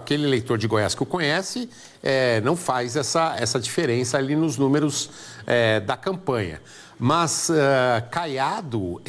aquele eleitor de Goiás que o conhece não faz essa diferença ali nos números da campanha. Mas Caiado,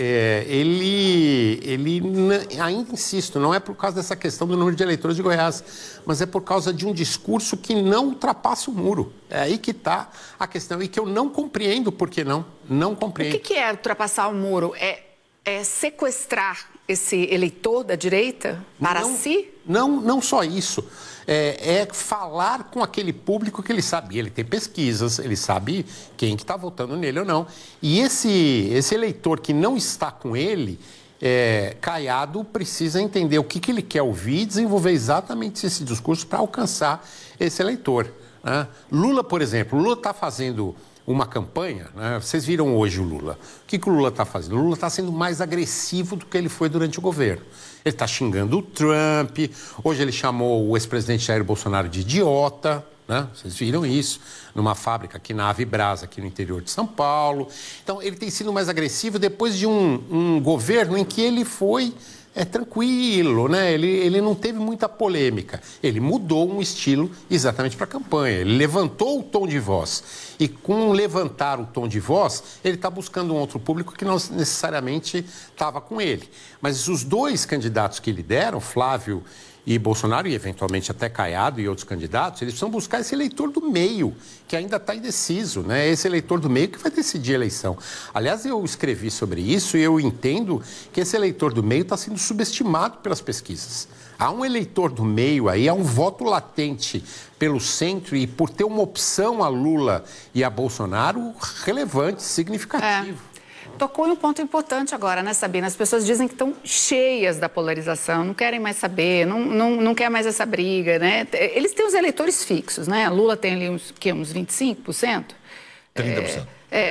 ele ainda insisto, não é por causa dessa questão do número de eleitores de Goiás, mas é por causa de um discurso que não ultrapassa o muro. É aí que está a questão e que eu não compreendo por que não compreendo. O que é ultrapassar o muro? É sequestrar esse eleitor da direita para si? Não só isso. É falar com aquele público que ele sabe. Ele tem pesquisas, ele sabe quem que está votando nele ou não. E esse eleitor que não está com ele, Caiado precisa entender o que ele quer ouvir e desenvolver exatamente esse discurso para alcançar esse eleitor, né? Lula, por exemplo, Lula está fazendo uma campanha, né? Vocês viram hoje o Lula. O que o Lula está fazendo? O Lula está sendo mais agressivo do que ele foi durante o governo. Ele está xingando o Trump. Hoje ele chamou o ex-presidente Jair Bolsonaro de idiota, né? Vocês viram isso, numa fábrica aqui na Avibras, aqui no interior de São Paulo. Então, ele tem sido mais agressivo depois de um governo em que ele foi tranquilo, né? Ele não teve muita polêmica. Ele mudou um estilo exatamente para a campanha. Ele levantou o tom de voz. E com levantar o tom de voz, ele está buscando um outro público que não necessariamente estava com ele. Mas os dois candidatos que lideram, Flávio e Bolsonaro, e eventualmente até Caiado e outros candidatos, eles precisam buscar esse eleitor do meio, que ainda está indeciso, né? Esse eleitor do meio que vai decidir a eleição. Aliás, eu escrevi sobre isso e eu entendo que esse eleitor do meio está sendo subestimado pelas pesquisas. Há um eleitor do meio aí, há um voto latente pelo centro e por ter uma opção a Lula e a Bolsonaro relevante, significativo. Tocou em um ponto importante agora, né, Sabina? As pessoas dizem que estão cheias da polarização, não querem mais saber, não quer mais essa briga, né? Eles têm os eleitores fixos, né? Lula tem ali uns 25%? 30%.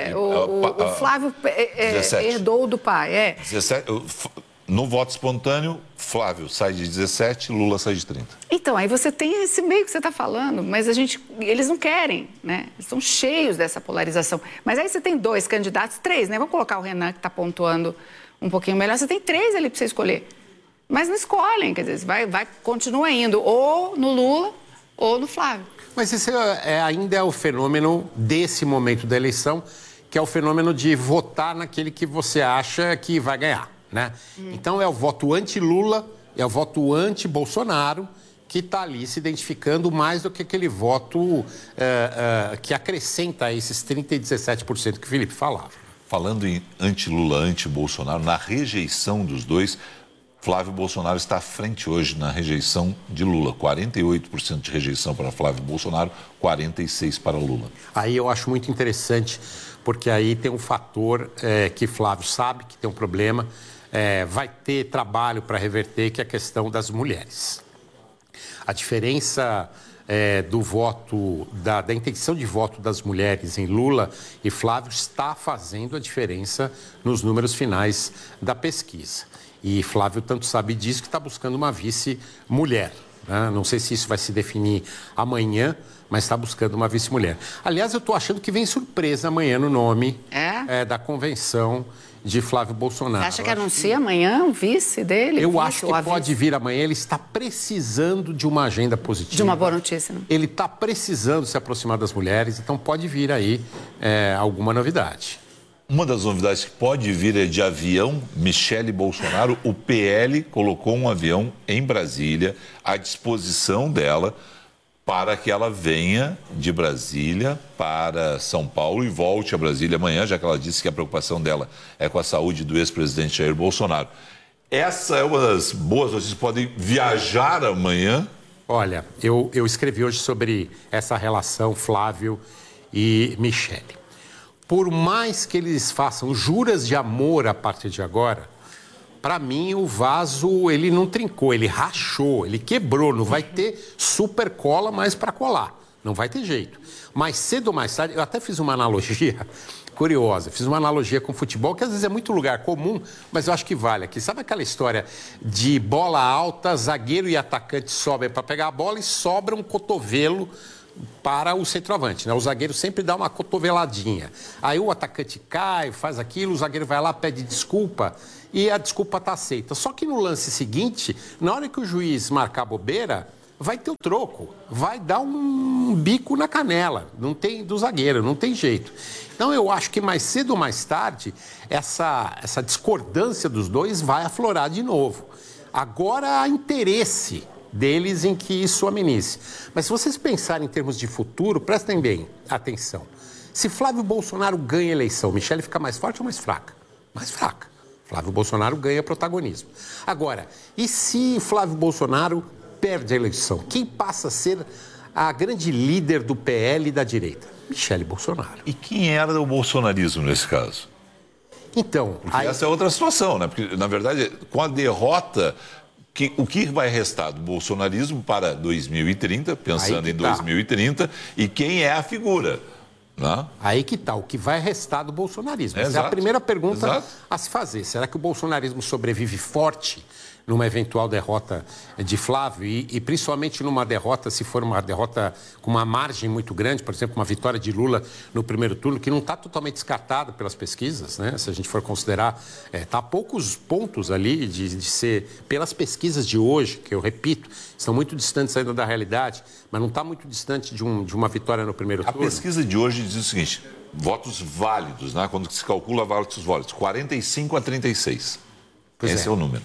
O Flávio herdou do pai. 17%. No voto espontâneo, Flávio sai de 17%, Lula sai de 30%. Então, aí você tem esse meio que você está falando, mas eles não querem, né? Eles estão cheios dessa polarização. Mas aí você tem dois candidatos, três, né? Vamos colocar o Renan, que está pontuando um pouquinho melhor. Você tem três ali para você escolher. Mas não escolhem, quer dizer, continua indo ou no Lula ou no Flávio. Mas isso ainda é o fenômeno desse momento da eleição, que é o fenômeno de votar naquele que você acha que vai ganhar, né? Então é o voto anti-Lula, é o voto anti-Bolsonaro que está ali se identificando mais do que aquele voto que acrescenta esses 30% e 17% que o Felipe falava. Falando em anti-Lula, anti-Bolsonaro, na rejeição dos dois, Flávio Bolsonaro está à frente hoje na rejeição de Lula. 48% de rejeição para Flávio Bolsonaro, 46% para Lula. Aí eu acho muito interessante, porque aí tem um fator que Flávio sabe que tem um problema, vai ter trabalho para reverter, que é a questão das mulheres. A diferença do voto, da intenção de voto das mulheres em Lula e Flávio está fazendo a diferença nos números finais da pesquisa. E Flávio tanto sabe disso que está buscando uma vice-mulher, né? Não sei se isso vai se definir amanhã, mas está buscando uma vice-mulher. Aliás, eu estou achando que vem surpresa amanhã no nome da convenção de Flávio Bolsonaro. Você acha que anuncia amanhã o vice dele? Eu acho que pode vir amanhã. Ele está precisando de uma agenda positiva. De uma boa notícia, né? Ele está precisando se aproximar das mulheres, então pode vir aí alguma novidade. Uma das novidades que pode vir é de avião. Michele Bolsonaro, o PL colocou um avião em Brasília à disposição dela para que ela venha de Brasília para São Paulo e volte a Brasília amanhã, já que ela disse que a preocupação dela é com a saúde do ex-presidente Jair Bolsonaro. Essa é uma das boas notícias. Podem viajar amanhã? Olha, eu escrevi hoje sobre essa relação Flávio e Michele. Por mais que eles façam juras de amor a partir de agora, para mim o vaso ele não trincou, ele rachou, ele quebrou, não vai ter super cola mais para colar, não vai ter jeito. Mais cedo ou mais tarde, eu até fiz uma analogia curiosa, fiz uma analogia com futebol, que às vezes é muito lugar comum, mas eu acho que vale aqui. Sabe aquela história de bola alta, zagueiro e atacante sobem para pegar a bola e sobra um cotovelo para o centroavante, né? O zagueiro sempre dá uma cotoveladinha. Aí o atacante cai, faz aquilo, o zagueiro vai lá, pede desculpa e a desculpa está aceita. Só que no lance seguinte, na hora que o juiz marcar a bobeira, vai ter o troco, vai dar um bico na canela, não tem do zagueiro, não tem jeito. Então eu acho que mais cedo ou mais tarde essa discordância dos dois vai aflorar de novo. Agora há interesse deles em que isso amenize. Mas se vocês pensarem em termos de futuro, prestem bem atenção. Se Flávio Bolsonaro ganha a eleição, Michele fica mais forte ou mais fraca? Mais fraca. Flávio Bolsonaro ganha protagonismo. Agora, e se Flávio Bolsonaro perde a eleição? Quem passa a ser a grande líder do PL e da direita? Michele Bolsonaro. E quem era o bolsonarismo nesse caso? Então, essa é outra situação, né? Porque, na verdade, com a derrota, o que vai restar do bolsonarismo para 2030, pensando em 2030, e quem é a figura? Não? Aí que está, o que vai restar do bolsonarismo. Essa é a primeira pergunta a se fazer. Será que o bolsonarismo sobrevive forte numa eventual derrota de Flávio e principalmente numa derrota, se for uma derrota com uma margem muito grande, por exemplo, uma vitória de Lula no primeiro turno, que não está totalmente descartada pelas pesquisas, né? Se a gente for considerar, está a poucos pontos ali de ser, pelas pesquisas de hoje, que eu repito, estão muito distantes ainda da realidade, mas não está muito distante de uma vitória no primeiro turno. A pesquisa de hoje diz o seguinte, votos válidos, né? Quando se calcula votos válidos, 45-36. Esse é o número.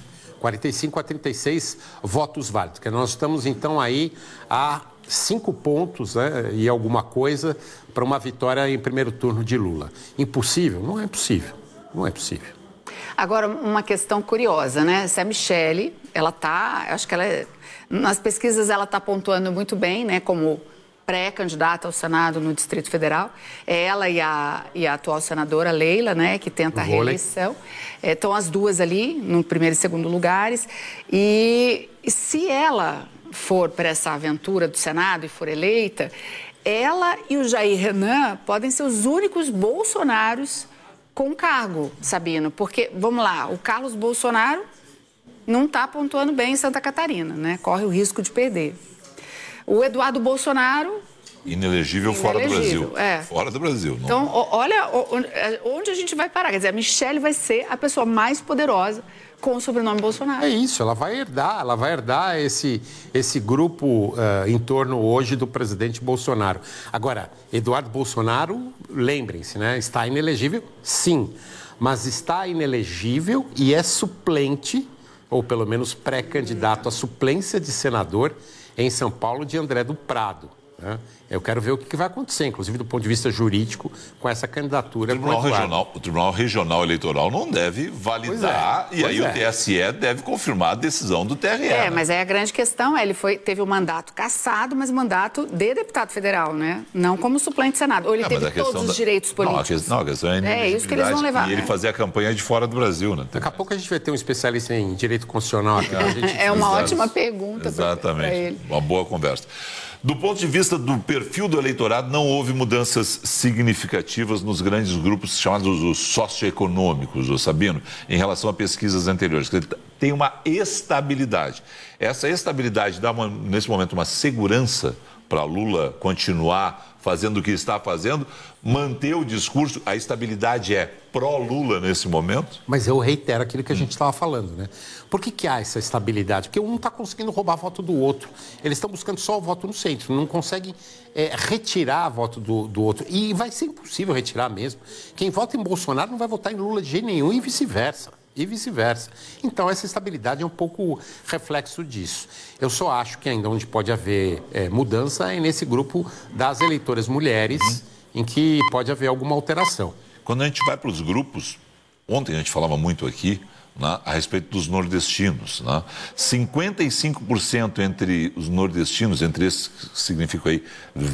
45-36 votos válidos, que nós estamos então aí a 5 pontos, né, e alguma coisa para uma vitória em primeiro turno de Lula. Impossível? Não é possível, não é possível. Agora, uma questão curiosa, né? Se a Michele, acho que nas pesquisas ela está pontuando muito bem, né, como pré-candidata ao Senado no Distrito Federal. É ela e a atual senadora Leila, né, que tenta a reeleição. Estão as duas ali, no primeiro e segundo lugares. E se ela for para essa aventura do Senado e for eleita, ela e o Jair Renan podem ser os únicos bolsonaros com cargo, Sabino. Porque, vamos lá, o Carlos Bolsonaro não está pontuando bem em Santa Catarina, né? Corre o risco de perder. O Eduardo Bolsonaro... Inelegível fora do Brasil. Fora do Brasil. Não... Então, olha onde a gente vai parar. Quer dizer, a Michele vai ser a pessoa mais poderosa com o sobrenome Bolsonaro. É isso, ela vai herdar esse grupo em torno hoje do presidente Bolsonaro. Agora, Eduardo Bolsonaro, lembrem-se, né? Está inelegível, sim, mas está inelegível e é suplente, ou pelo menos pré-candidato à suplência de senador em São Paulo de André do Prado. Né? Eu quero ver o que vai acontecer, inclusive do ponto de vista jurídico, com essa candidatura. O Tribunal Regional Eleitoral não deve validar o TSE deve confirmar a decisão do TRE. Mas aí a grande questão teve o mandato cassado, mas mandato de deputado federal, né? Não como suplente de Senado. Ou ele teve todos os direitos políticos. A questão é isso que eles vão levar. E ele fazer a campanha de fora do Brasil, né? Daqui a pouco a gente vai ter um especialista em direito constitucional aqui. É uma ótima pergunta para ele. Uma boa conversa. Do ponto de vista do perfil do eleitorado, não houve mudanças significativas nos grandes grupos chamados os socioeconômicos, Sabino, em relação a pesquisas anteriores. Tem uma estabilidade. Essa estabilidade dá, nesse momento, uma segurança para Lula continuar fazendo o que está fazendo, manter o discurso, a estabilidade é pró-Lula nesse momento? Mas eu reitero aquilo que a gente estava falando, né? Por que há essa estabilidade? Porque um não está conseguindo roubar voto do outro. Eles estão buscando só o voto no centro, não conseguem retirar voto do outro. E vai ser impossível retirar mesmo. Quem vota em Bolsonaro não vai votar em Lula de jeito nenhum e vice-versa. Então, essa estabilidade é um pouco reflexo disso. Eu só acho que ainda onde pode haver mudança é nesse grupo das eleitoras mulheres, em que pode haver alguma alteração. Quando a gente vai para os grupos, ontem a gente falava muito aqui, né, a respeito dos nordestinos. Né? 55% entre os nordestinos, entre esses que significa aí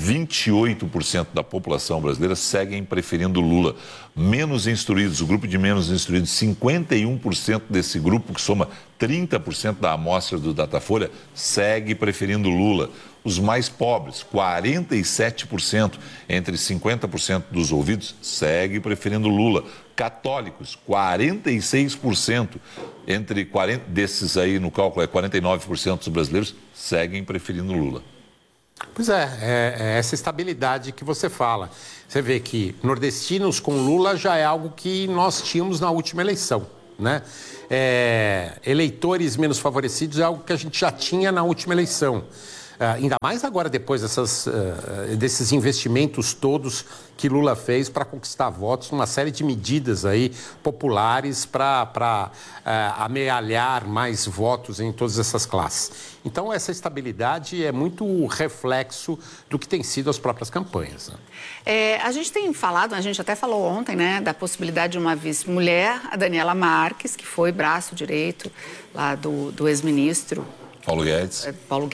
28% da população brasileira, seguem preferindo Lula. Menos instruídos, o grupo de menos instruídos, 51% desse grupo, que soma 30% da amostra do Datafolha, segue preferindo Lula. Os mais pobres, 47%, entre 50% dos ouvidos, segue preferindo Lula. Católicos, 46%, entre 40 desses aí no cálculo, 49% dos brasileiros, seguem preferindo Lula. Pois é essa estabilidade que você fala. Você vê que nordestinos com Lula já é algo que nós tínhamos na última eleição, né? Eleitores menos favorecidos é algo que a gente já tinha na última eleição. ainda mais agora depois desses investimentos todos que Lula fez para conquistar votos, uma série de medidas aí populares para amealhar mais votos em todas essas classes. Então, essa estabilidade é muito reflexo do que tem sido as próprias campanhas. Né? A gente tem falado, a gente até falou ontem, né, da possibilidade de uma vice-mulher, a Daniela Marques, que foi braço direito lá do ex-ministro Paulo Guedes.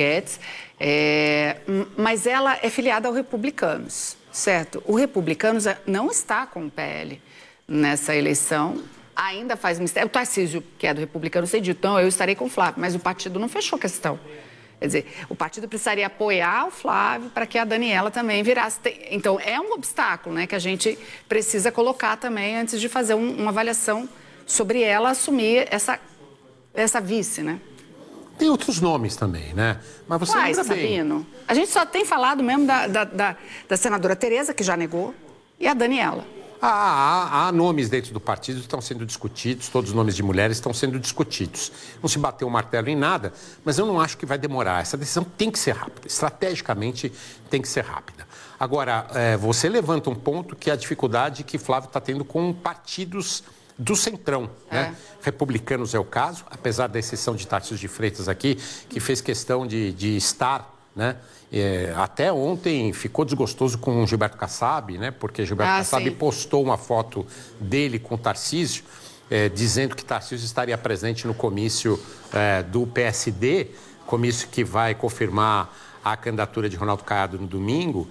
Mas ela é filiada ao Republicanos, certo? O Republicanos não está com o PL nessa eleição. Ainda faz mistério. O Tarcísio, que é do Republicano, tem dito, então eu estarei com o Flávio, mas o partido não fechou a questão. Quer dizer, o partido precisaria apoiar o Flávio para que a Daniela também virasse. Então, é um obstáculo, né, que a gente precisa colocar também antes de fazer uma avaliação sobre ela assumir essa vice, né? Tem outros nomes também, né? Mas você Quais, lembra bem. Sabino? A gente só tem falado mesmo da senadora Tereza, que já negou, e a Daniela. Há nomes dentro do partido que estão sendo discutidos, todos os nomes de mulheres estão sendo discutidos. Não se bateu o martelo em nada, mas eu não acho que vai demorar. Essa decisão tem que ser rápida, estrategicamente tem que ser rápida. Agora, você levanta um ponto que é a dificuldade que Flávio está tendo com partidos do Centrão, né? Republicanos é o caso, apesar da exceção de Tarcísio de Freitas aqui, que fez questão de estar, né? Até ontem ficou desgostoso com o Gilberto Kassab, né? Porque Gilberto Kassab postou uma foto dele com o Tarcísio, dizendo que Tarcísio estaria presente no comício do PSD, comício que vai confirmar a candidatura de Ronaldo Caiado no domingo,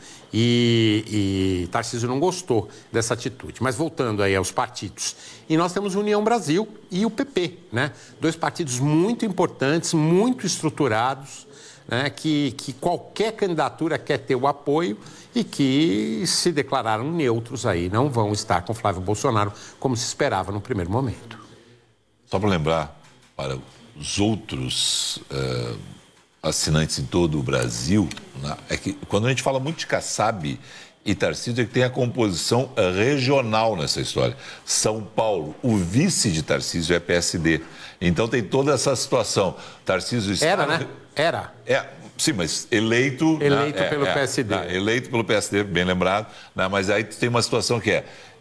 e Tarcísio não gostou dessa atitude. Mas voltando aí aos partidos, e nós temos União Brasil e o PP, né? Dois partidos muito importantes, muito estruturados, né, que qualquer candidatura quer ter o apoio e que se declararam neutros aí, não vão estar com Flávio Bolsonaro como se esperava no primeiro momento. Só para lembrar para os outros assinantes em todo o Brasil, né, é que quando a gente fala muito de Kassab e Tarcísio, é que tem a composição regional nessa história. São Paulo, o vice de Tarcísio é PSD. Então tem toda essa situação. Tarcísio está... Era, né? Era. Sim, mas eleito... Eleito pelo PSD. Eleito pelo PSD, bem lembrado. Né, mas aí tem uma situação que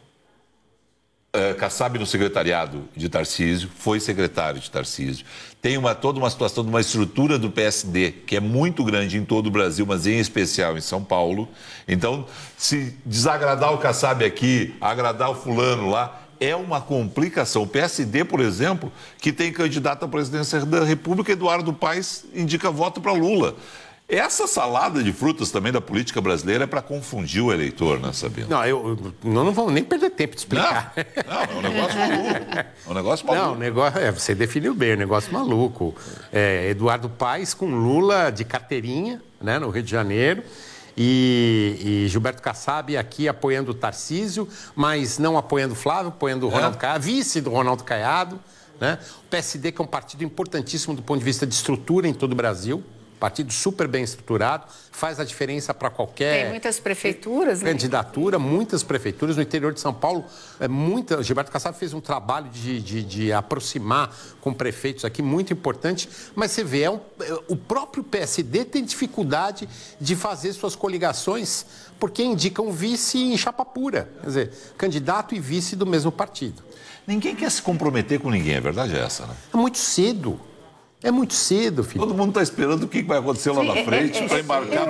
Kassab no secretariado de Tarcísio, foi secretário de Tarcísio. Tem toda uma situação de uma estrutura do PSD que é muito grande em todo o Brasil, mas em especial em São Paulo. Então, se desagradar o Kassab aqui, agradar o fulano lá, é uma complicação. O PSD, por exemplo, que tem candidato à presidência da República, Eduardo Paes indica voto para Lula. Essa salada de frutas também da política brasileira é para confundir o eleitor, né, Sabino? Não vamos nem perder tempo de explicar. Não, é um negócio maluco. É um negócio maluco. Você definiu bem, é um negócio maluco. Eduardo Paes com Lula de carteirinha, né, no Rio de Janeiro, e Gilberto Kassab aqui apoiando o Tarcísio, mas não apoiando o Flávio, apoiando o Ronaldo Caiado, vice do Ronaldo Caiado, né? O PSD, que é um partido importantíssimo do ponto de vista de estrutura em todo o Brasil. Partido super bem estruturado, faz a diferença para qualquer... Tem muitas prefeituras, né? Candidatura, muitas prefeituras. No interior de São Paulo, Gilberto Kassab fez um trabalho de aproximar com prefeitos aqui, muito importante. Mas você vê, o próprio PSD tem dificuldade de fazer suas coligações porque indicam vice em chapa pura. Quer dizer, candidato e vice do mesmo partido. Ninguém quer se comprometer com ninguém, a verdade é essa, né? É muito cedo. É muito cedo, filho. Todo mundo está esperando o que vai acontecer lá na frente para embarcar,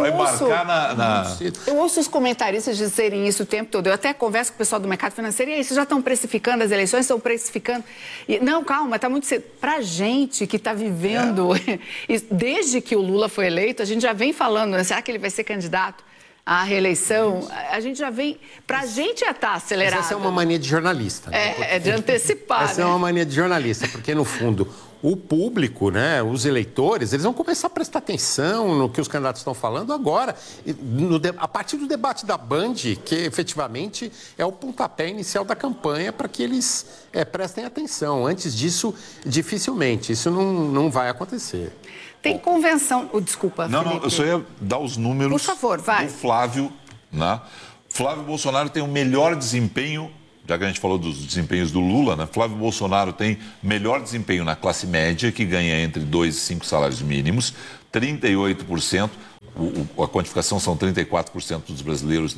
Eu ouço os comentaristas dizerem isso o tempo todo. Eu até converso com o pessoal do mercado financeiro e aí, vocês já estão precificando as eleições? Estão precificando? Não, calma, está muito cedo. Para a gente que está vivendo... Desde que o Lula foi eleito, a gente já vem falando, né? Será que ele vai ser candidato à reeleição? A gente já vem... Para a gente já está acelerado. Mas essa é uma mania de jornalista. Né? É de antecipar, Essa é uma mania de jornalista, porque, no fundo... O público, né, os eleitores, eles vão começar a prestar atenção no que os candidatos estão falando agora, a partir do debate da Band, que efetivamente é o pontapé inicial da campanha para que eles prestem atenção. Antes disso, dificilmente, isso não vai acontecer. Tem convenção... Desculpa, Felipe. Não, eu só ia dar os números. Por favor, vai. Do Flávio, né? Flávio Bolsonaro tem o melhor desempenho, já que a gente falou dos desempenhos do Lula, né? Flávio Bolsonaro tem melhor desempenho na classe média, que ganha entre 2 e 5 salários mínimos. 38%, a quantificação são 34% dos brasileiros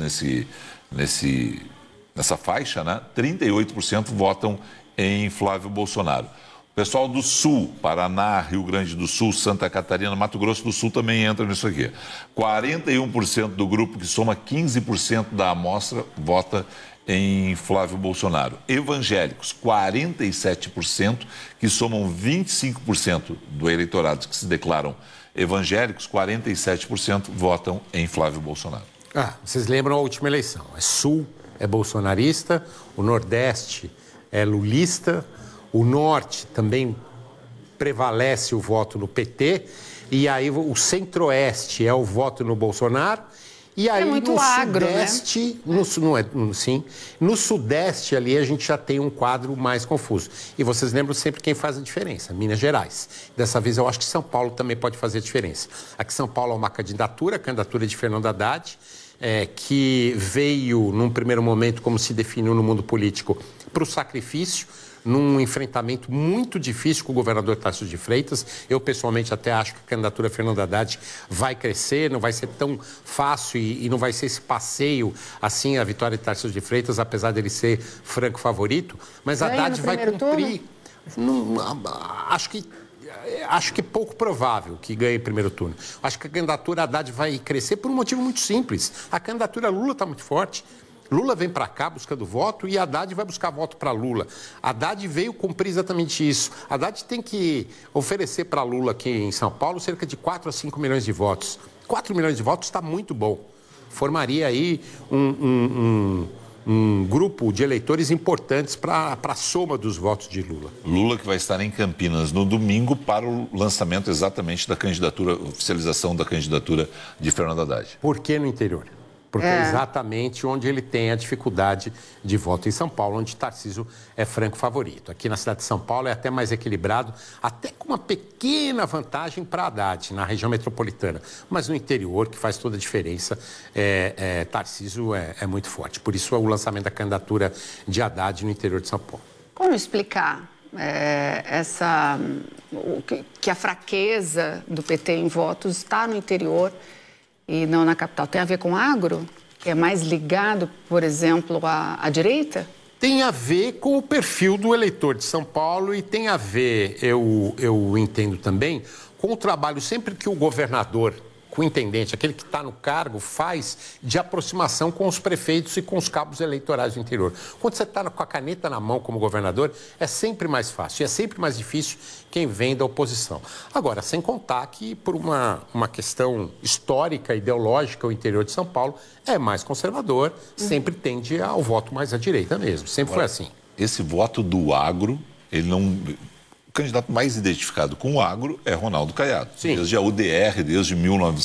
nessa faixa, né? 38% votam em Flávio Bolsonaro. O pessoal do Sul, Paraná, Rio Grande do Sul, Santa Catarina, Mato Grosso do Sul também entra nisso aqui. 41% do grupo, que soma 15% da amostra, vota em Flávio Bolsonaro. Evangélicos, 47%, que somam 25% do eleitorado que se declaram evangélicos, 47% votam em Flávio Bolsonaro. Vocês lembram a última eleição? Sul é bolsonarista, o Nordeste é lulista, o Norte também prevalece o voto no PT, e aí o Centro-Oeste é o voto no Bolsonaro, e aí muito agro, Sudeste, né? No Sudeste ali a gente já tem um quadro mais confuso. E vocês lembram sempre quem faz a diferença, Minas Gerais. Dessa vez eu acho que São Paulo também pode fazer a diferença. Aqui São Paulo é uma candidatura, a candidatura de Fernando Haddad, que veio num primeiro momento, como se definiu no mundo político, para o sacrifício, num enfrentamento muito difícil com o governador Tarcísio de Freitas. Eu, pessoalmente, até acho que a candidatura Fernando Haddad vai crescer, não vai ser tão fácil e não vai ser esse passeio, assim, a vitória de Tarcísio de Freitas, apesar dele ser franco favorito. Mas Haddad vai cumprir... Acho que é pouco provável que ganhe em primeiro turno. Acho que a candidatura Haddad vai crescer por um motivo muito simples. A candidatura Lula está muito forte. Lula vem para cá buscando voto e Haddad vai buscar voto para Lula. Haddad veio cumprir exatamente isso. Haddad tem que oferecer para Lula aqui em São Paulo cerca de 4 a 5 milhões de votos. 4 milhões de votos está muito bom. Formaria aí um grupo de eleitores importantes para a soma dos votos de Lula. Lula que vai estar em Campinas no domingo para o lançamento exatamente da candidatura, oficialização da candidatura de Fernando Haddad. Por que no interior? Porque é exatamente onde ele tem a dificuldade de voto em São Paulo, onde Tarcísio é franco favorito. Aqui na cidade de São Paulo é até mais equilibrado, até com uma pequena vantagem para Haddad, na região metropolitana. Mas no interior, que faz toda a diferença, Tarcísio é muito forte. Por isso, o lançamento da candidatura de Haddad no interior de São Paulo. Como explicar que a fraqueza do PT em votos está no interior e não na capital? Tem a ver com agro? Que é mais ligado, por exemplo, à direita? Tem a ver com o perfil do eleitor de São Paulo e tem a ver, eu entendo também, com o trabalho sempre que o governador, com o intendente, aquele que está no cargo, faz de aproximação com os prefeitos e com os cabos eleitorais do interior. Quando você está com a caneta na mão como governador, é sempre mais fácil e é sempre mais difícil quem vem da oposição. Agora, sem contar que por uma questão histórica, ideológica, o interior de São Paulo é mais conservador, sempre tende ao voto mais à direita mesmo, sempre foi assim. Esse voto do agro, ele não... O candidato mais identificado com o agro é Ronaldo Caiado, desde a UDR, desde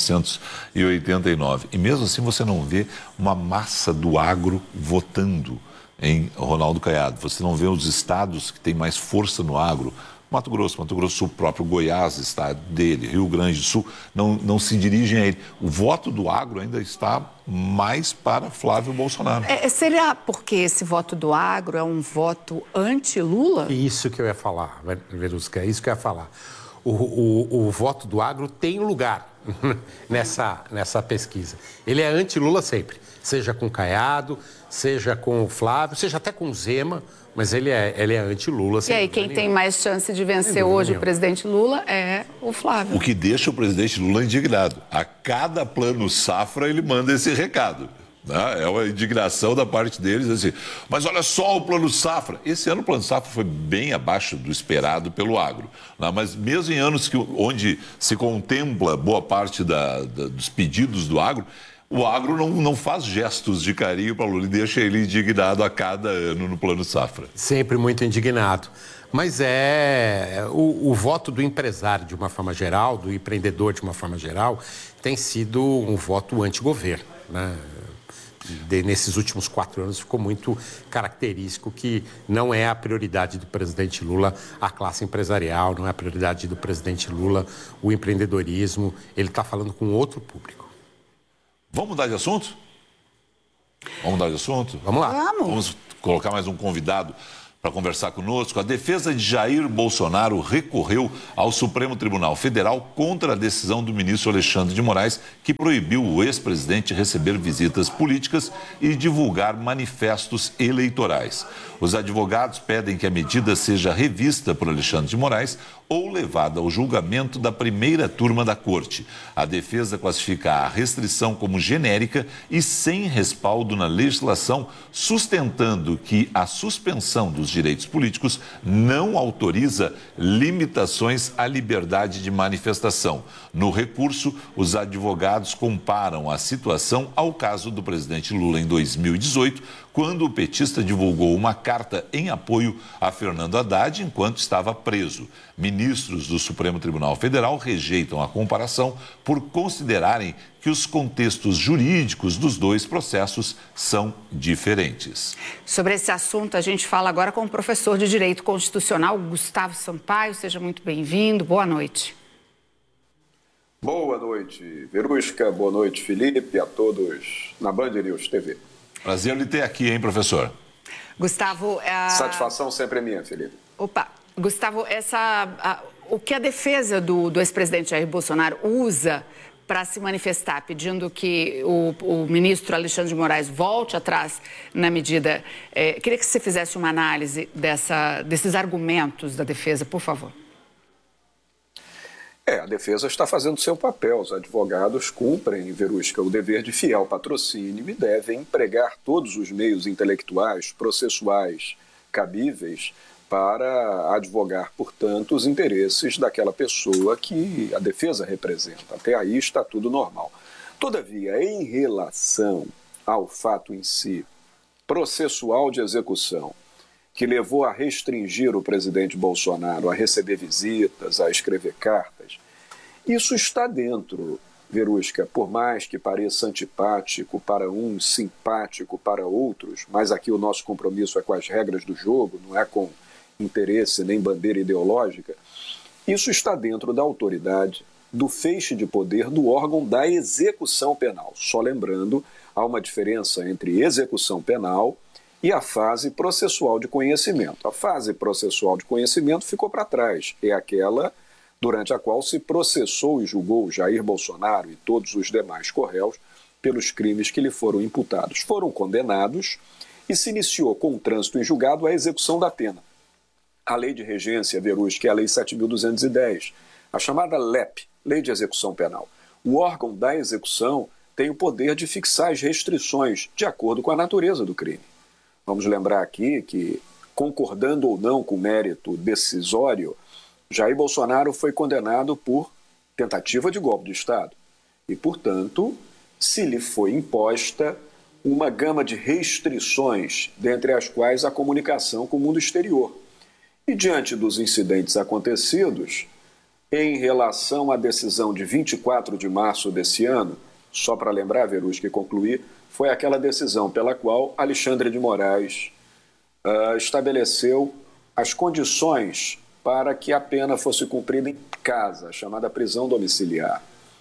1989. E mesmo assim você não vê uma massa do agro votando em Ronaldo Caiado. Você não vê os estados que têm mais força no agro. Mato Grosso do Sul, próprio Goiás, estado dele, Rio Grande do Sul, não se dirigem a ele. O voto do agro ainda está mais para Flávio Bolsonaro. Será porque esse voto do agro é um voto anti-Lula? Isso que eu ia falar, Verusca, isso que eu ia falar. O voto do agro tem lugar nessa pesquisa. Ele é anti-Lula sempre, seja com Caiado, seja com o Flávio, seja até com o Zema, mas ele é anti-Lula. E aí, quem tem mais chance de vencer hoje o presidente Lula é o Flávio. O que deixa o presidente Lula indignado. A cada plano safra ele manda esse recado. Né? É uma indignação da parte deles, assim, mas olha só o plano safra. Esse ano o plano safra foi bem abaixo do esperado pelo agro. Né? Mas mesmo em anos onde se contempla boa parte dos pedidos do agro, o agro não faz gestos de carinho para o Lula e deixa ele indignado a cada ano no plano safra. Sempre muito indignado. Mas o voto do empresário, de uma forma geral, do empreendedor, de uma forma geral, tem sido um voto anti-governo, né? Nesses últimos 4 anos ficou muito característico que não é a prioridade do presidente Lula a classe empresarial, não é a prioridade do presidente Lula o empreendedorismo. Ele está falando com outro público. Vamos mudar de assunto? Vamos mudar de assunto? Vamos lá. Vamos colocar mais um convidado Para conversar conosco, a defesa de Jair Bolsonaro recorreu ao Supremo Tribunal Federal contra a decisão do ministro Alexandre de Moraes, que proibiu o ex-presidente receber visitas políticas e divulgar manifestos eleitorais. Os advogados pedem que a medida seja revista por Alexandre de Moraes ou levada ao julgamento da primeira turma da Corte. A defesa classifica a restrição como genérica e sem respaldo na legislação, sustentando que a suspensão dos direitos políticos não autoriza limitações à liberdade de manifestação. No recurso, os advogados comparam a situação ao caso do presidente Lula em 2018, quando o petista divulgou uma carta em apoio a Fernando Haddad enquanto estava preso. Ministros do Supremo Tribunal Federal rejeitam a comparação por considerarem que os contextos jurídicos dos dois processos são diferentes. Sobre esse assunto, a gente fala agora com o professor de Direito Constitucional, Gustavo Sampaio. Seja muito bem-vindo. Boa noite. Boa noite, Verusca. Boa noite, Felipe, a todos na Band News TV. Prazer lhe ter aqui, hein, professor? Gustavo... Satisfação sempre é minha, Felipe. Opa, Gustavo, o que a defesa do ex-presidente Jair Bolsonaro usa para se manifestar, pedindo que o ministro Alexandre de Moraes volte atrás na medida... queria que você fizesse uma análise desses argumentos da defesa, por favor. A defesa está fazendo seu papel. Os advogados cumprem, Verusca, o dever de fiel patrocínio e devem empregar todos os meios intelectuais, processuais, cabíveis para advogar, portanto, os interesses daquela pessoa que a defesa representa. Até aí está tudo normal. Todavia, em relação ao fato em si, processual de execução, que levou a restringir o presidente Bolsonaro a receber visitas, a escrever cartas, isso está dentro, Verusca, por mais que pareça antipático para uns, simpático para outros, mas aqui o nosso compromisso é com as regras do jogo, não é com interesse nem bandeira ideológica, isso está dentro da autoridade, do feixe de poder do órgão da execução penal. Só lembrando, há uma diferença entre execução penal e a fase processual de conhecimento. A fase processual de conhecimento ficou para trás. É aquela durante a qual se processou e julgou Jair Bolsonaro e todos os demais corréus pelos crimes que lhe foram imputados. Foram condenados e se iniciou com o trânsito em julgado a execução da pena. A Lei de Regência, Verus, que é a Lei 7.210, a chamada LEP, Lei de Execução Penal. O órgão da execução tem o poder de fixar as restrições de acordo com a natureza do crime. Vamos lembrar aqui que, concordando ou não com o mérito decisório, Jair Bolsonaro foi condenado por tentativa de golpe de Estado e, portanto, se lhe foi imposta uma gama de restrições, dentre as quais a comunicação com o mundo exterior. E diante dos incidentes acontecidos, em relação à decisão de 24 de março desse ano, só para lembrar, Verus, que concluir, foi aquela decisão pela qual Alexandre de Moraes estabeleceu as condições para que a pena fosse cumprida em casa, chamada prisão domiciliar.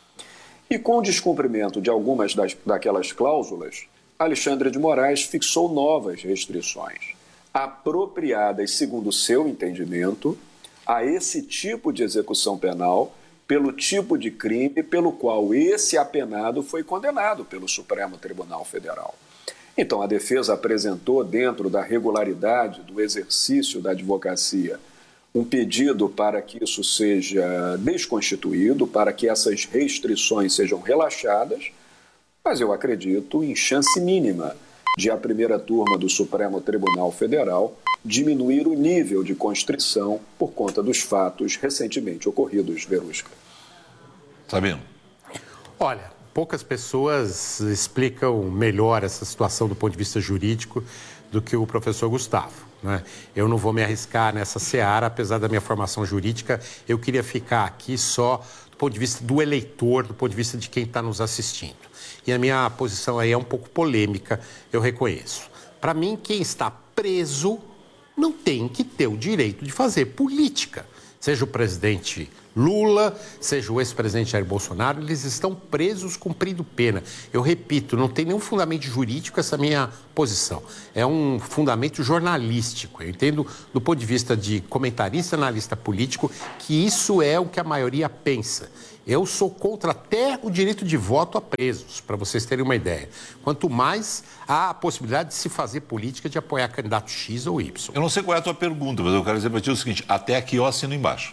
E com o descumprimento de algumas daquelas cláusulas, Alexandre de Moraes fixou novas restrições, apropriadas, segundo o seu entendimento, a esse tipo de execução penal, pelo tipo de crime pelo qual esse apenado foi condenado pelo Supremo Tribunal Federal. Então, a defesa apresentou, dentro da regularidade do exercício da advocacia, um pedido para que isso seja desconstituído, para que essas restrições sejam relaxadas, mas eu acredito em chance mínima de a primeira turma do Supremo Tribunal Federal diminuir o nível de constrição por conta dos fatos recentemente ocorridos, Verusca. Sabino. Olha, poucas pessoas explicam melhor essa situação do ponto de vista jurídico do que o professor Gustavo, né? Eu não vou me arriscar nessa seara, apesar da minha formação jurídica, eu queria ficar aqui só do ponto de vista do eleitor, do ponto de vista de quem está nos assistindo. E a minha posição aí é um pouco polêmica, eu reconheço. Para mim, quem está preso não tem que ter o direito de fazer política. Seja o presidente Lula, seja o ex-presidente Jair Bolsonaro, eles estão presos cumprindo pena. Eu repito, não tem nenhum fundamento jurídico essa minha posição. É um fundamento jornalístico. Eu entendo, do ponto de vista de comentarista, analista político, que isso é o que a maioria pensa. Eu sou contra até o direito de voto a presos, para vocês terem uma ideia. Quanto mais há a possibilidade de se fazer política de apoiar candidato X ou Y. Eu não sei qual é a tua pergunta, mas eu quero dizer para ti o seguinte, até aqui eu assino embaixo.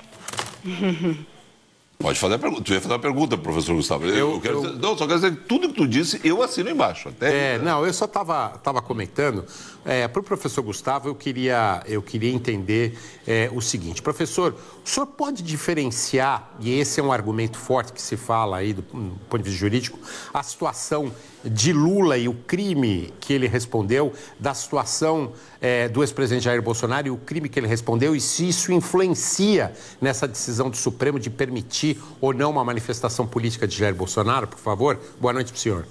Pode fazer a pergunta. Tu ia fazer a pergunta, professor Gustavo. Não, só quero dizer que tudo que tu disse, eu assino embaixo. Não, eu só estava comentando. Para o professor Gustavo, eu queria entender o seguinte. Professor, o senhor pode diferenciar, e esse é um argumento forte que se fala aí do ponto de vista jurídico, a situação de Lula e o crime que ele respondeu, da situação do ex-presidente Jair Bolsonaro e o crime que ele respondeu, e se isso influencia nessa decisão do Supremo de permitir ou não uma manifestação política de Jair Bolsonaro, por favor? Boa noite para o senhor.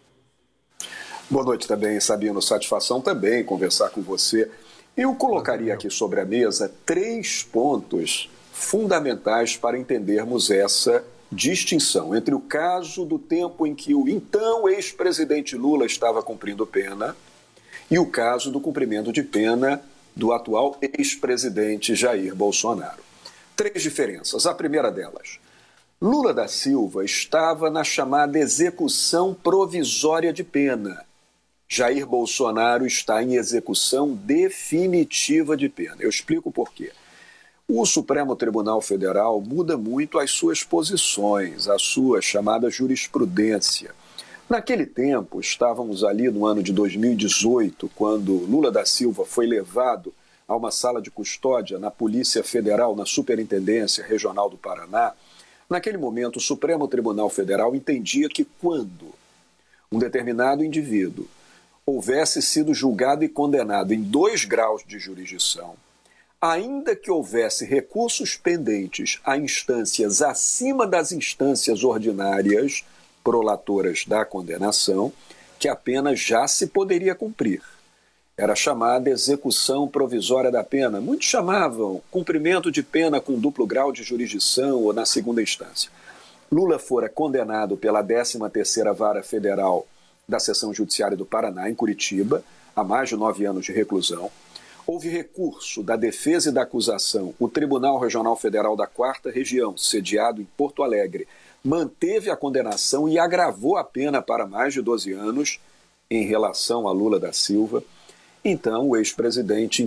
Boa noite também, Sabino. Satisfação também conversar com você. Eu colocaria aqui sobre a mesa 3 pontos fundamentais para entendermos essa distinção entre o caso do tempo em que o então ex-presidente Lula estava cumprindo pena e o caso do cumprimento de pena do atual ex-presidente Jair Bolsonaro. 3 diferenças. A primeira delas, Lula da Silva estava na chamada execução provisória de pena. Jair Bolsonaro está em execução definitiva de pena. Eu explico por quê. O Supremo Tribunal Federal muda muito as suas posições, a sua chamada jurisprudência. Naquele tempo, estávamos ali no ano de 2018, quando Lula da Silva foi levado a uma sala de custódia na Polícia Federal, na Superintendência Regional do Paraná. Naquele momento, o Supremo Tribunal Federal entendia que quando um determinado indivíduo houvesse sido julgado e condenado em 2 graus de jurisdição, ainda que houvesse recursos pendentes a instâncias acima das instâncias ordinárias prolatoras da condenação, que a pena já se poderia cumprir. Era chamada execução provisória da pena. Muitos chamavam cumprimento de pena com duplo grau de jurisdição ou na segunda instância. Lula fora condenado pela 13ª Vara Federal da Seção Judiciária do Paraná, em Curitiba, a mais de 9 anos de reclusão. Houve recurso da defesa e da acusação. O Tribunal Regional Federal da 4ª Região, sediado em Porto Alegre, manteve a condenação e agravou a pena para mais de 12 anos em relação a Lula da Silva. Então, o ex-presidente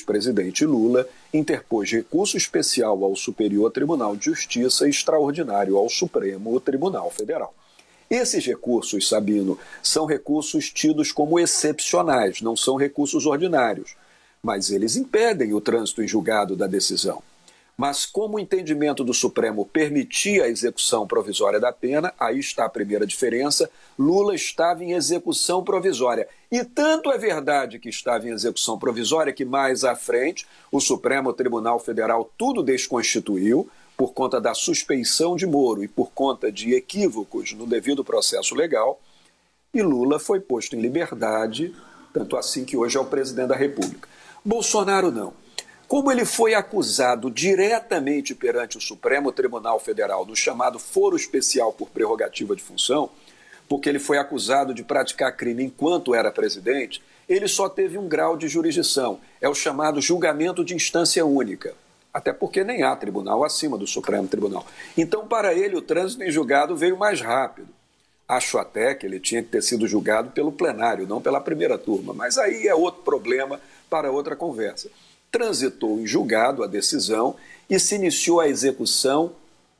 Lula interpôs recurso especial ao Superior Tribunal de Justiça e extraordinário ao Supremo Tribunal Federal. Esses recursos, Sabino, são recursos tidos como excepcionais, não são recursos ordinários, mas eles impedem o trânsito em julgado da decisão. Mas como o entendimento do Supremo permitia a execução provisória da pena, aí está a primeira diferença, Lula estava em execução provisória. E tanto é verdade que estava em execução provisória que mais à frente o Supremo Tribunal Federal tudo desconstituiu por conta da suspeição de Moro e por conta de equívocos no devido processo legal, e Lula foi posto em liberdade, tanto assim que hoje é o presidente da República. Bolsonaro não. Como ele foi acusado diretamente perante o Supremo Tribunal Federal no chamado foro especial por prerrogativa de função, porque ele foi acusado de praticar crime enquanto era presidente, ele só teve 1 grau de jurisdição, é o chamado julgamento de instância única, até porque nem há tribunal acima do Supremo Tribunal. Então, para ele, o trânsito em julgado veio mais rápido. Acho até que ele tinha que ter sido julgado pelo plenário, não pela primeira turma, mas aí é outro problema para outra conversa. Transitou em julgado a decisão e se iniciou a execução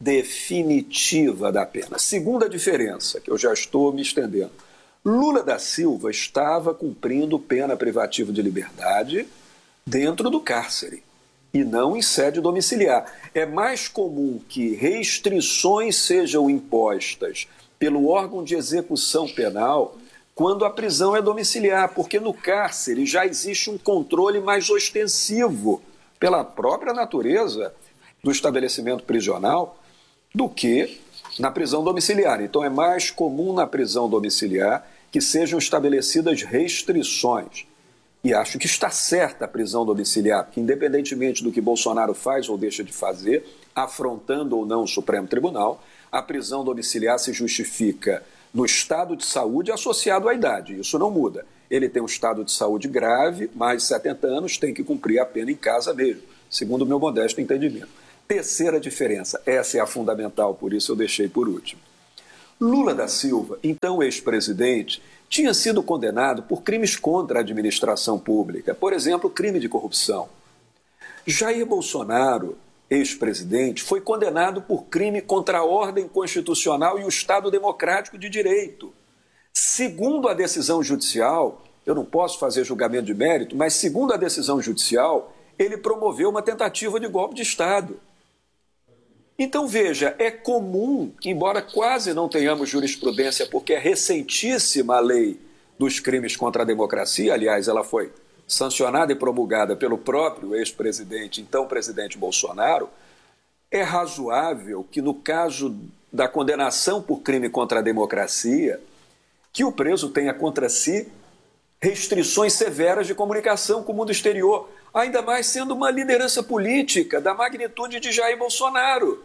definitiva da pena. Segunda diferença, que eu já estou me estendendo. Lula da Silva estava cumprindo pena privativa de liberdade dentro do cárcere e não em sede domiciliar. É mais comum que restrições sejam impostas pelo órgão de execução penal quando a prisão é domiciliar, porque no cárcere já existe um controle mais ostensivo pela própria natureza do estabelecimento prisional do que na prisão domiciliar. Então é mais comum na prisão domiciliar que sejam estabelecidas restrições. E acho que está certa a prisão domiciliar, porque independentemente do que Bolsonaro faz ou deixa de fazer, afrontando ou não o Supremo Tribunal, a prisão domiciliar se justifica no estado de saúde associado à idade. Isso não muda. Ele tem um estado de saúde grave, mais de 70 anos, tem que cumprir a pena em casa mesmo, segundo o meu modesto entendimento. Terceira diferença, essa é a fundamental, por isso eu deixei por último. Lula da Silva, então ex-presidente, tinha sido condenado por crimes contra a administração pública, por exemplo, crime de corrupção. Jair Bolsonaro, ex-presidente, foi condenado por crime contra a ordem constitucional e o Estado democrático de direito. Segundo a decisão judicial, eu não posso fazer julgamento de mérito, mas segundo a decisão judicial, ele promoveu uma tentativa de golpe de Estado. Então, veja, é comum, embora quase não tenhamos jurisprudência, porque é recentíssima a lei dos crimes contra a democracia, aliás, ela foi sancionada e promulgada pelo próprio ex-presidente, então presidente Bolsonaro, é razoável que no caso da condenação por crime contra a democracia, que o preso tenha contra si restrições severas de comunicação com o mundo exterior, ainda mais sendo uma liderança política da magnitude de Jair Bolsonaro.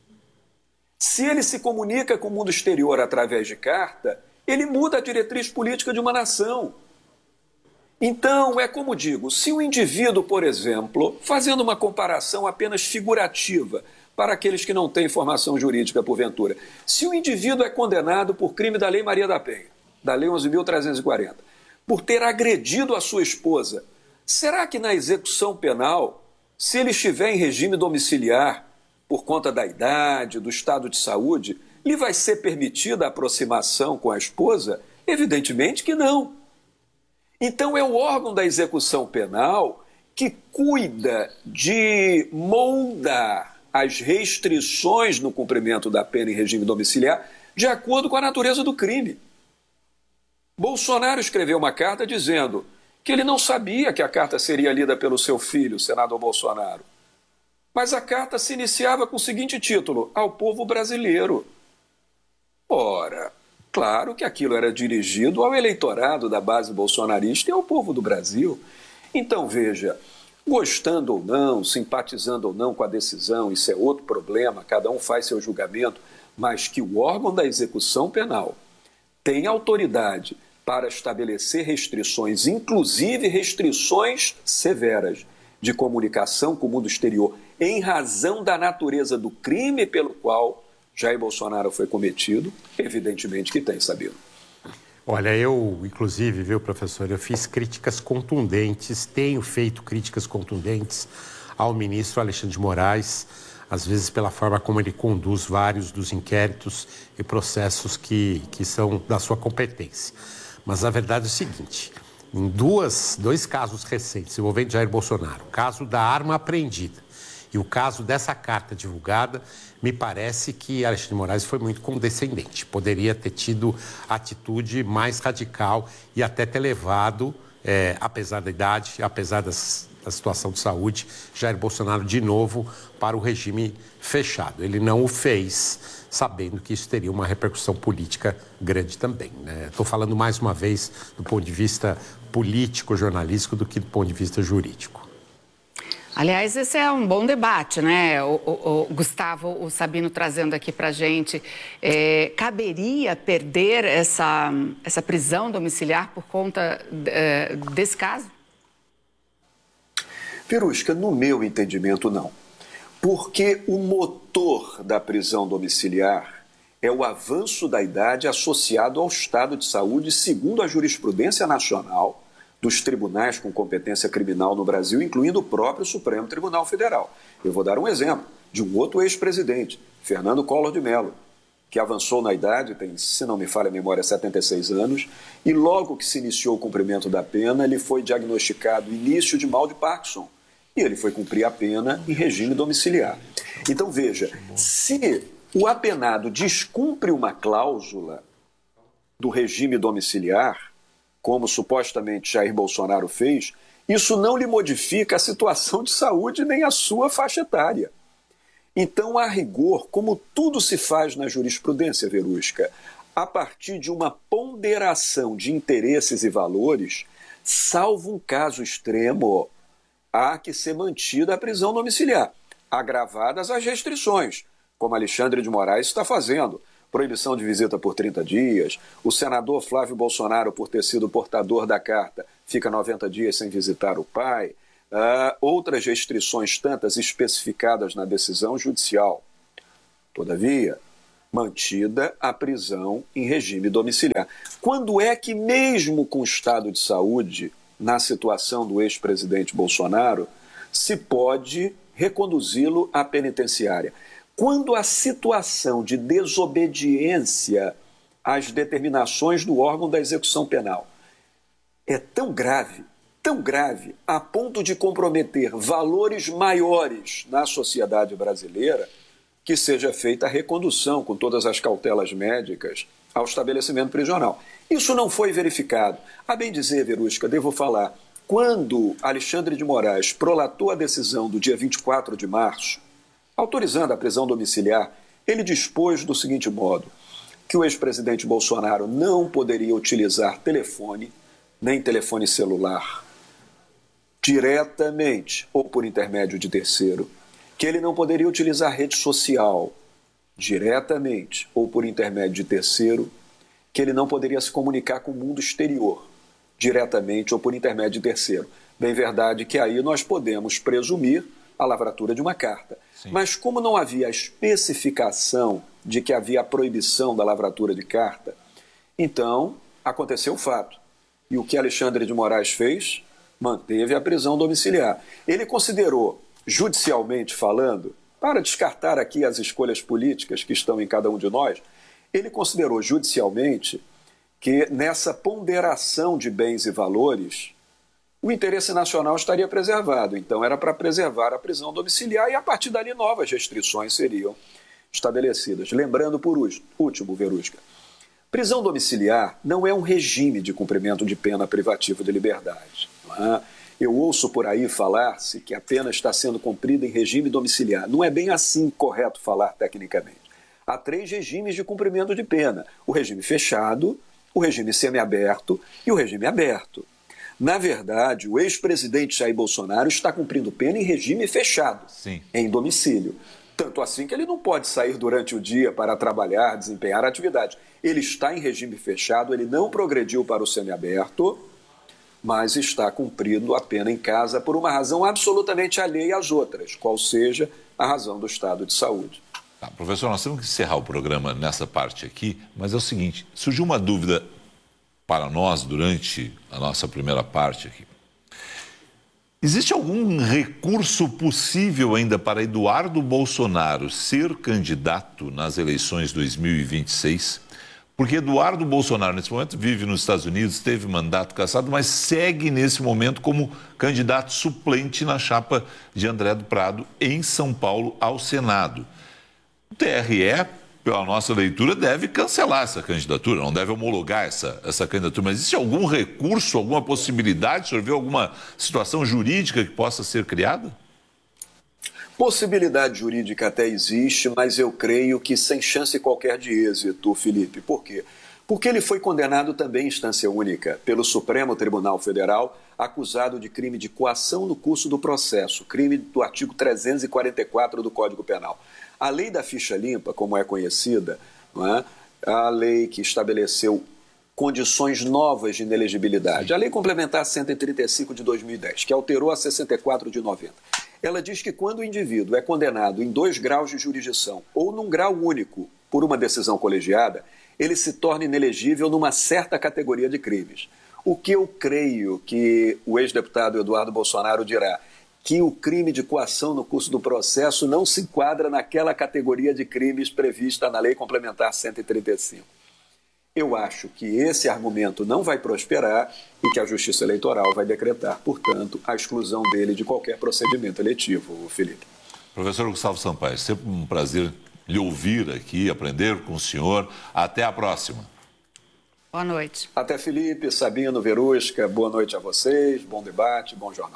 Se ele se comunica com o mundo exterior através de carta, ele muda a diretriz política de uma nação. Então, é como digo, se o indivíduo, por exemplo, fazendo uma comparação apenas figurativa para aqueles que não têm formação jurídica porventura, se o indivíduo é condenado por crime da Lei Maria da Penha, da Lei 11.340, por ter agredido a sua esposa, será que na execução penal, se ele estiver em regime domiciliar, por conta da idade, do estado de saúde, lhe vai ser permitida a aproximação com a esposa? Evidentemente que não. Então é o órgão da execução penal que cuida de moldar as restrições no cumprimento da pena em regime domiciliar de acordo com a natureza do crime. Bolsonaro escreveu uma carta dizendo que ele não sabia que a carta seria lida pelo seu filho, o senador Bolsonaro. Mas a carta se iniciava com o seguinte título: ao povo brasileiro. Ora, claro que aquilo era dirigido ao eleitorado da base bolsonarista e ao povo do Brasil. Então, veja, gostando ou não, simpatizando ou não com a decisão, isso é outro problema, cada um faz seu julgamento, mas que o órgão da execução penal tem autoridade para estabelecer restrições, inclusive restrições severas, de comunicação com o mundo exterior, em razão da natureza do crime pelo qual Jair Bolsonaro foi cometido, evidentemente que tem, Sabino. Olha, eu, inclusive, viu, professor, eu fiz críticas contundentes, tenho feito críticas contundentes ao ministro Alexandre de Moraes, às vezes pela forma como ele conduz vários dos inquéritos e processos que são da sua competência. Mas a verdade é o seguinte: em dois casos recentes envolvendo Jair Bolsonaro, o caso da arma apreendida e o caso dessa carta divulgada, me parece que Alexandre de Moraes foi muito condescendente. Poderia ter tido atitude mais radical e até ter levado, apesar da idade, apesar da situação de saúde, Jair Bolsonaro de novo para o regime fechado. Ele não o fez, sabendo que isso teria uma repercussão política grande também, né? Estou falando mais uma vez do ponto de vista político, jornalístico, do que do ponto de vista jurídico. Aliás, esse é um bom debate, né? O Gustavo, o Sabino trazendo aqui para a gente. Caberia perder essa prisão domiciliar por conta desse caso? Verusca, no meu entendimento, não. Porque o motor da prisão domiciliar é o avanço da idade associado ao estado de saúde, segundo a jurisprudência nacional dos tribunais com competência criminal no Brasil, incluindo o próprio Supremo Tribunal Federal. Eu vou dar um exemplo de um outro ex-presidente, Fernando Collor de Mello, que avançou na idade, tem, se não me falha a memória, 76 anos, e logo que se iniciou o cumprimento da pena, ele foi diagnosticado início de mal de Parkinson, e ele foi cumprir a pena em regime domiciliar. Então, veja, se o apenado descumpre uma cláusula do regime domiciliar, como supostamente Jair Bolsonaro fez, isso não lhe modifica a situação de saúde nem a sua faixa etária. Então, a rigor, como tudo se faz na jurisprudência, Verusca, a partir de uma ponderação de interesses e valores, salvo um caso extremo, há que ser mantida a prisão domiciliar. agravadas as restrições, como Alexandre de Moraes está fazendo. Proibição de visita por 30 dias. O senador Flávio Bolsonaro, por ter sido portador da carta, fica 90 dias sem visitar o pai. Outras restrições tantas especificadas na decisão judicial. Todavia, mantida a prisão em regime domiciliar. Quando é que, mesmo com o estado de saúde, na situação do ex-presidente Bolsonaro, se pode reconduzi-lo à penitenciária? Quando a situação de desobediência às determinações do órgão da execução penal é tão grave, a ponto de comprometer valores maiores na sociedade brasileira, que seja feita a recondução, com todas as cautelas médicas, ao estabelecimento prisional. Isso não foi verificado. A bem dizer, Verusca, devo falar, quando Alexandre de Moraes prolatou a decisão do dia 24 de março, autorizando a prisão domiciliar, ele dispôs do seguinte modo, que o ex-presidente Bolsonaro não poderia utilizar telefone, nem telefone celular, diretamente ou por intermédio de terceiro, que ele não poderia utilizar rede social diretamente ou por intermédio de terceiro, que ele não poderia se comunicar com o mundo exterior diretamente ou por intermédio de terceiro. Bem verdade que aí nós podemos presumir a lavratura de uma carta. Sim. Mas como não havia a especificação de que havia a proibição da lavratura de carta, então aconteceu o fato. E o que Alexandre de Moraes fez? Manteve a prisão domiciliar. Ele considerou, judicialmente falando, para descartar aqui as escolhas políticas que estão em cada um de nós, ele considerou judicialmente que nessa ponderação de bens e valores, o interesse nacional estaria preservado. Então era para preservar a prisão domiciliar e a partir dali novas restrições seriam estabelecidas. Lembrando por último, Verusca, prisão domiciliar não é um regime de cumprimento de pena privativa de liberdade. Não é? Eu ouço por aí falar-se que a pena está sendo cumprida em regime domiciliar. Não é bem assim correto falar tecnicamente. Há 3 regimes de cumprimento de pena. O regime fechado, o regime semiaberto e o regime aberto. Na verdade, o ex-presidente Jair Bolsonaro está cumprindo pena em regime fechado, Sim. em domicílio. Tanto assim que ele não pode sair durante o dia para trabalhar, desempenhar atividade. Ele está em regime fechado, ele não progrediu para o semiaberto, mas está cumprindo a pena em casa por uma razão absolutamente alheia às outras, qual seja a razão do estado de saúde. Tá, professor, nós temos que encerrar o programa nessa parte aqui, mas é o seguinte, surgiu uma dúvida para nós durante a nossa primeira parte aqui. Existe algum recurso possível ainda para Eduardo Bolsonaro ser candidato nas eleições 2026? Porque Eduardo Bolsonaro, nesse momento, vive nos Estados Unidos, teve mandato cassado, mas segue nesse momento como candidato suplente na chapa de André do Prado em São Paulo ao Senado. O TRE, pela nossa leitura, deve cancelar essa candidatura, não deve homologar essa candidatura. Mas existe algum recurso, alguma possibilidade, o senhor vê alguma situação jurídica que possa ser criada? Possibilidade jurídica até existe, mas eu creio que sem chance qualquer de êxito, Felipe. Por quê? Porque ele foi condenado também em instância única pelo Supremo Tribunal Federal, acusado de crime de coação no curso do processo, crime do artigo 344 do Código Penal. A lei da ficha limpa, como é conhecida, não é? A lei que estabeleceu condições novas de inelegibilidade. A Lei Complementar 135 de 2010, que alterou a 64 de 90. Ela diz que quando o indivíduo é condenado em 2 graus de jurisdição ou num grau único por uma decisão colegiada, ele se torna inelegível numa certa categoria de crimes. O que eu creio que o ex-deputado Eduardo Bolsonaro dirá, que o crime de coação no curso do processo não se enquadra naquela categoria de crimes prevista na Lei Complementar 135. Eu acho que esse argumento não vai prosperar e que a Justiça Eleitoral vai decretar, portanto, a exclusão dele de qualquer procedimento eletivo, Felipe. Professor Gustavo Sampaio, sempre um prazer lhe ouvir aqui, aprender com o senhor. Até a próxima. Boa noite. Até, Felipe, Sabino, Verusca, boa noite a vocês, bom debate, bom jornal.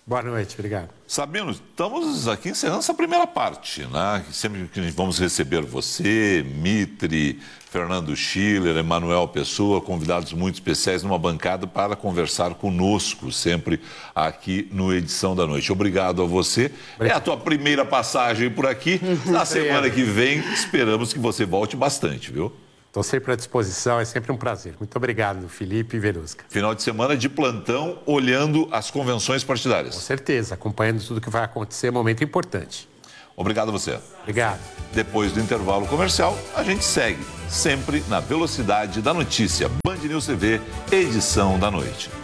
Boa noite, obrigado. Sabino, estamos aqui encerrando essa primeira parte, né? Sempre que vamos receber você, Mitre, Fernando Schiller, Emanuel Pessoa, convidados muito especiais numa bancada para conversar conosco, sempre aqui no Edição da Noite. Obrigado a você. Obrigado. É a tua primeira passagem por aqui. Na semana que vem, esperamos que você volte bastante, viu? Estou sempre à disposição, é sempre um prazer. Muito obrigado, Felipe e Verusca. Final de semana de plantão, olhando as convenções partidárias. Com certeza, acompanhando tudo que vai acontecer, momento importante. Obrigado a você. Obrigado. Depois do intervalo comercial, a gente segue, sempre na velocidade da notícia. Band News TV, Edição da Noite.